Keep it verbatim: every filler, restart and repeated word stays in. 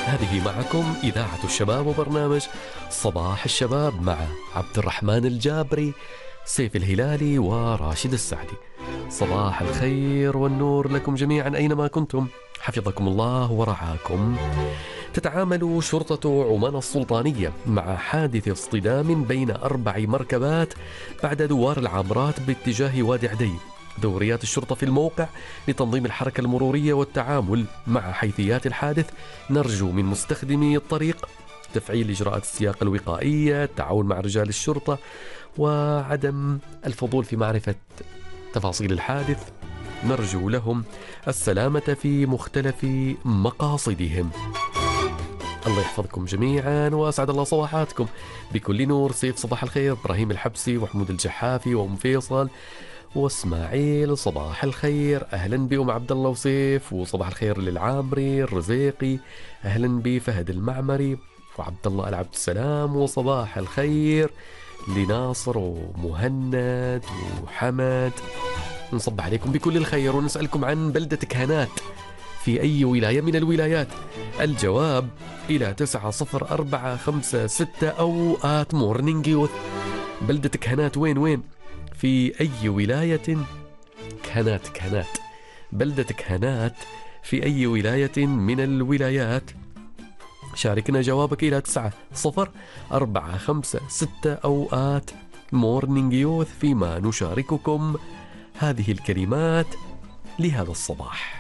هذه معكم إذاعة الشباب وبرنامج صباح الشباب مع عبد الرحمن الجابري، سيف الهلالي وراشد السعدي. صباح الخير والنور لكم جميعا أينما كنتم، حفظكم الله ورعاكم. تتعامل شرطة عمان السلطانية مع حادث اصطدام بين أربع مركبات بعد دوار العامرات باتجاه وادي عدي. دوريات الشرطة في الموقع لتنظيم الحركة المرورية والتعامل مع حيثيات الحادث. نرجو من مستخدمي الطريق تفعيل إجراءات السياق الوقائية، التعاون مع رجال الشرطة، وعدم الفضول في معرفة تفاصيل الحادث. نرجو لهم السلامة في مختلف مقاصدهم. الله يحفظكم جميعا وأسعد الله صباحاتكم بكل نور. سيف صباح الخير، إبراهيم الحبسي وحمود الجحافي وأم فيصل واسماعيل صباح الخير. اهلا بأم عبد الله وسيف، وصباح الخير للعامري الرزيقي، اهلا بفهد المعمري وعبد الله العبد السلام، وصباح الخير لناصر ومهند وحمد. نصبح عليكم بكل الخير ونسألكم عن بلدة كهنات في أي ولاية من الولايات. الجواب إلى تسعة صفر أربعة خمسة ستة أو آت مورنينج يوث. بلدة كهنات وين وين في أي ولاية؟ كهنات كهنات بلدة كهنات في أي ولاية من الولايات؟ شاركنا جوابك إلى تسعة صفر أربعة خمسة ستة أو آت مورنينج يوث، فيما نشارككم هذه الكلمات لهذا الصباح.